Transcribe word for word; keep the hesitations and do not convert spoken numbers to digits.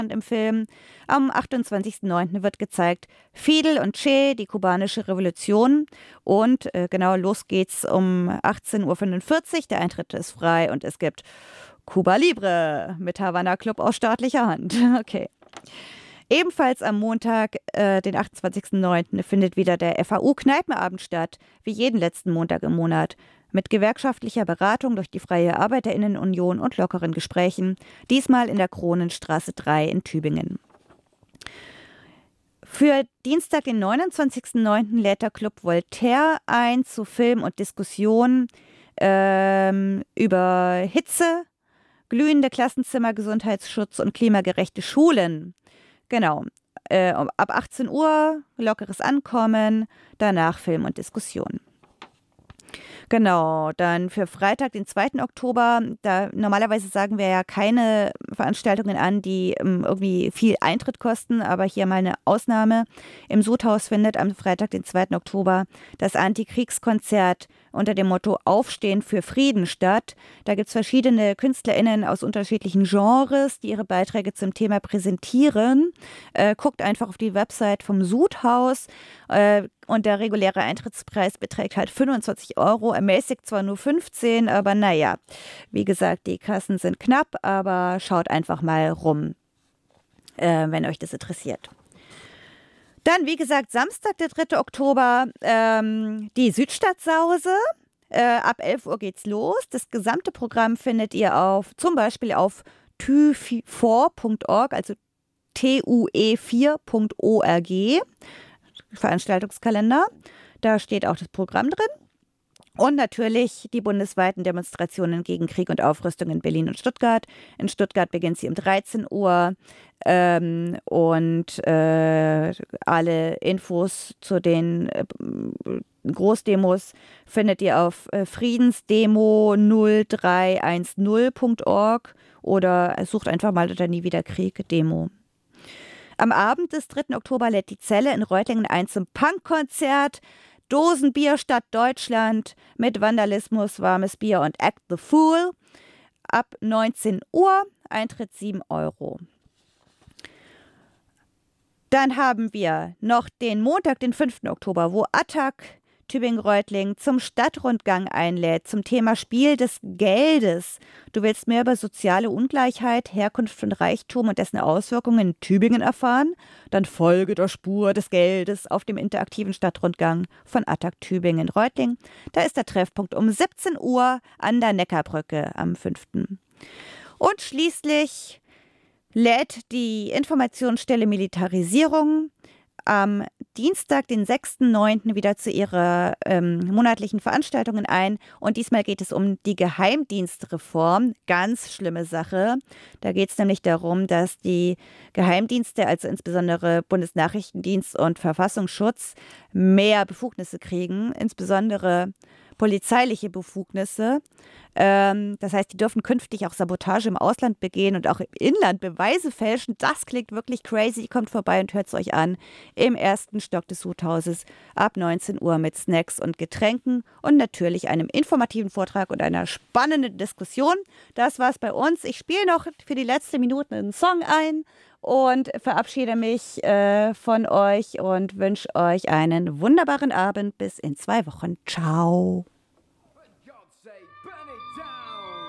im Film. Am achtundzwanzigsten neunten wird gezeigt Fidel und Che, die kubanische Revolution. Und äh, genau, los geht's um achtzehn Uhr fünfundvierzig. Der Eintritt ist frei und es gibt Cuba Libre mit Havana Club aus staatlicher Hand. Okay. Ebenfalls am Montag, äh, den achtundzwanzigsten neunten findet wieder der F A U-Kneipenabend statt, wie jeden letzten Montag im Monat. Mit gewerkschaftlicher Beratung durch die Freie Arbeiterinnenunion und lockeren Gesprächen, diesmal in der Kronenstraße drei in Tübingen. Für Dienstag, den neunundzwanzigsten neunten lädt der Club Voltaire ein zu Film und Diskussion ähm, über Hitze, glühende Klassenzimmer, Gesundheitsschutz und klimagerechte Schulen. Genau, äh, ab achtzehn Uhr lockeres Ankommen, danach Film und Diskussion. Genau, dann für Freitag, den zweiten Oktober, da normalerweise sagen wir ja keine Veranstaltungen an, die ähm, irgendwie viel Eintritt kosten, aber hier mal eine Ausnahme. Im Sudhaus findet am Freitag, den zweiten Oktober, das Antikriegskonzert unter dem Motto Aufstehen für Frieden statt. Da gibt es verschiedene KünstlerInnen aus unterschiedlichen Genres, die ihre Beiträge zum Thema präsentieren. Äh, guckt einfach auf die Website vom Sudhaus äh, und der reguläre Eintrittspreis beträgt halt fünfundzwanzig Euro, ermäßigt zwar nur fünfzehn, aber naja, wie gesagt, die Kassen sind knapp, aber schaut einfach mal rum, äh, wenn euch das interessiert. Dann, wie gesagt, Samstag, der dritte Oktober, ähm, die Südstadtsause. Äh, ab elf Uhr geht's los. Das gesamte Programm findet ihr auf, zum Beispiel auf tue vier punkt org, also T U E vier punkt org, Veranstaltungskalender. Da steht auch das Programm drin. Und natürlich die bundesweiten Demonstrationen gegen Krieg und Aufrüstung in Berlin und Stuttgart. In Stuttgart beginnt sie um dreizehn Uhr. Ähm, und äh, alle Infos zu den äh, Großdemos findet ihr auf äh, friedensdemo null drei eins null punkt org oder sucht einfach mal unter Nie wieder Krieg Demo. Am Abend des dritten Oktober lädt die Zelle in Reutlingen ein zum Punkkonzert. Dosenbier statt Deutschland mit Vandalismus, warmes Bier und Act the Fool. Ab neunzehn Uhr, Eintritt sieben Euro. Dann haben wir noch den Montag, den fünften Oktober, wo Attac Tübingen-Reutlingen zum Stadtrundgang einlädt, zum Thema Spiel des Geldes. Du willst mehr über soziale Ungleichheit, Herkunft und Reichtum und dessen Auswirkungen in Tübingen erfahren? Dann folge der Spur des Geldes auf dem interaktiven Stadtrundgang von Attac Tübingen-Reutlingen. Da ist der Treffpunkt um siebzehn Uhr an der Neckarbrücke am fünften Und schließlich lädt die Informationsstelle Militarisierung am Dienstag, den sechsten neunten wieder zu ihrer ähm, monatlichen Veranstaltungen ein. Und diesmal geht es um die Geheimdienstreform. Ganz schlimme Sache. Da geht es nämlich darum, dass die Geheimdienste, also insbesondere Bundesnachrichtendienst und Verfassungsschutz, mehr Befugnisse kriegen, insbesondere polizeiliche Befugnisse. Ähm, das heißt, die dürfen künftig auch Sabotage im Ausland begehen und auch im Inland Beweise fälschen. Das klingt wirklich crazy. Kommt vorbei und hört es euch an. Im ersten Stock des Sudhauses ab neunzehn Uhr mit Snacks und Getränken und natürlich einem informativen Vortrag und einer spannenden Diskussion. Das war's bei uns. Ich spiele noch für die letzten Minuten einen Song ein und verabschiede mich äh, von euch und wünsche euch einen wunderbaren Abend. Bis in zwei Wochen. Ciao.